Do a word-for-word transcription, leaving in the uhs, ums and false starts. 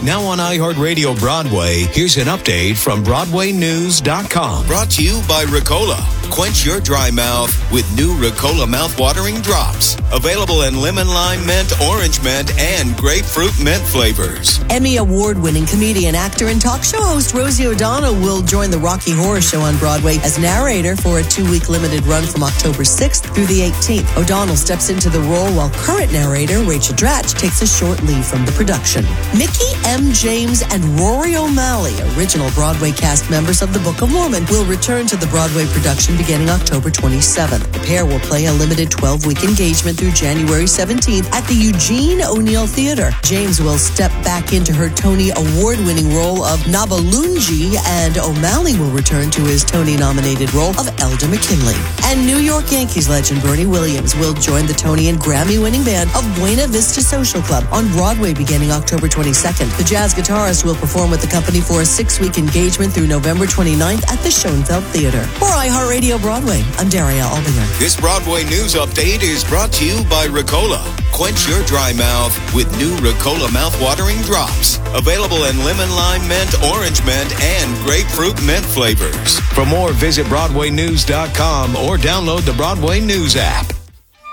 Now on iHeartRadio Broadway, here's an update from Broadway News dot com. Brought to you by Ricola. Quench your dry mouth with new Ricola mouthwatering drops. Available in lemon, lime, mint, orange mint, and grapefruit mint flavors. Emmy Award-winning comedian, actor, and talk show host Rosie O'Donnell will join the Rocky Horror Show on Broadway as narrator for a two-week limited run from October sixth through the eighteenth. O'Donnell steps into the role while current narrator Rachel Dratch takes a short leave from the production. Mickey M. James and Rory O'Malley, original Broadway cast members of the Book of Mormon, will return to the Broadway production beginning October twenty-seventh. The pair will play a limited twelve-week engagement through January seventeenth at the Eugene O'Neill Theater. James will step back into her Tony Award-winning role of Nabalunji, and O'Malley will return to his Tony-nominated role of Elder McKinley. And New York Yankees legend Bernie Williams will join the Tony and Grammy-winning band of Buena Vista Social Club on Broadway beginning October twenty-second. The jazz guitarist will perform with the company for a six-week engagement through November twenty-ninth at the Schoenfeld Theater. For iHeartRadio Broadway, I'm Daria Albinger. This Broadway News Update is brought to you by Ricola. Quench your dry mouth with new Ricola mouthwatering drops. Available in lemon, lime, mint, orange mint, and grapefruit mint flavors. For more, visit Broadway News dot com or download the Broadway News app.